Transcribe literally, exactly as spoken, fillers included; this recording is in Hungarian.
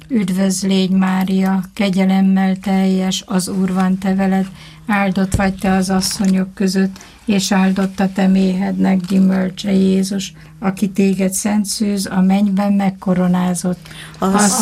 Üdvözl légy, Mária, kegyelemmel teljes, az Úr van te veled, áldott vagy te az asszonyok között, és áldott a te méhednek gyümölcse Jézus, aki téged szent szűz, a mennyben megkoronázott. Az